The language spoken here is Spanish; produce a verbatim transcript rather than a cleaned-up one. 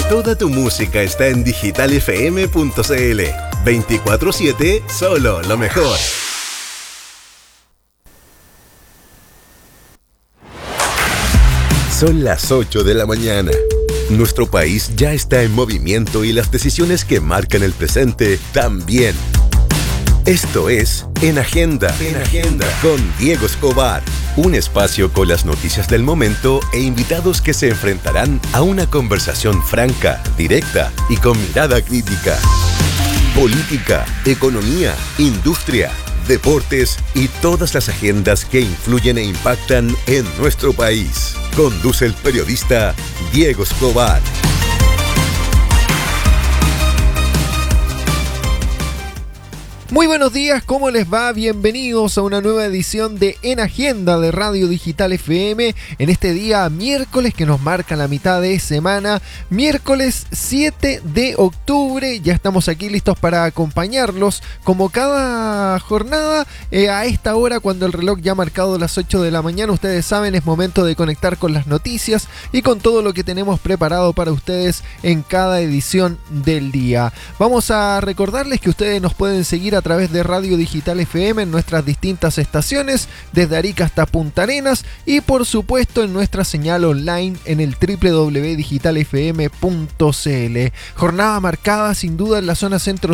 Toda tu música está en digital f m punto c l. veinticuatro siete, solo lo mejor. Son las ocho de la mañana. Nuestro país ya está en movimiento y las decisiones que marcan el presente también. Esto es En Agenda, En Agenda, con Diego Escobar. Un espacio con las noticias del momento e invitados que se enfrentarán a una conversación franca, directa y con mirada crítica. Política, economía, industria, deportes y todas las agendas que influyen e impactan en nuestro país. Conduce el periodista Diego Escobar. Muy buenos días, ¿cómo les va? Bienvenidos a una nueva edición de En Agenda de Radio Digital F M en este día miércoles que nos marca la mitad de semana, miércoles siete de octubre. Ya estamos aquí listos para acompañarlos como cada jornada eh, a esta hora cuando el reloj ya ha marcado las ocho de la mañana. Ustedes saben, es momento de conectar con las noticias y con todo lo que tenemos preparado para ustedes en cada edición del día. Vamos a recordarles que ustedes nos pueden seguir a través de Radio Digital F M en nuestras distintas estaciones, desde Arica hasta Punta Arenas y por supuesto en nuestra señal online en el doble u doble u doble u punto digital f m punto c l. Jornada marcada sin duda en la zona centro